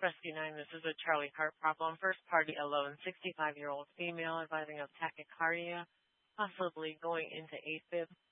Rescue 9, this is a Charlie Cart problem. First party alone, 65-year-old female advising of tachycardia, possibly going into AFib.